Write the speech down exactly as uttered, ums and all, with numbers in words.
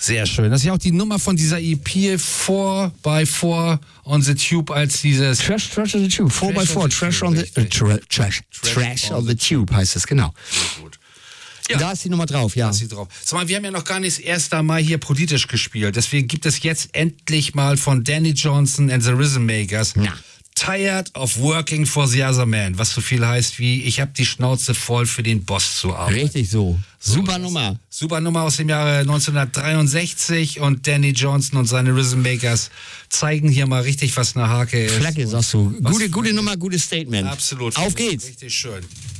Sehr schön. Das ist ja auch die Nummer von dieser E P four by four on the Tube als dieses... Trash, Trash on the Tube. four by four, Trash on the... Äh, tra, trash, trash on the Tube heißt es, genau. Sehr gut. Ja. Da ist die Nummer drauf, ja. Da ist sie drauf. Sag mal, wir haben ja noch gar nicht das erste Mal hier politisch gespielt. Deswegen gibt es jetzt endlich mal von Danny Johnson and the Rhythm Makers Na. Tired of Working for the Other Man. Was so viel heißt wie, ich habe die Schnauze voll für den Boss zu arbeiten. Richtig so. So, Super Nummer. Super Nummer aus dem Jahre neunzehnhundertdreiundsechzig und Danny Johnson und seine Rhythm Makers zeigen hier mal richtig, was eine Hake ist. Flagge, sagst du. Gute, gute Nummer, gutes Statement. Absolut. Auf geht's. Richtig schön.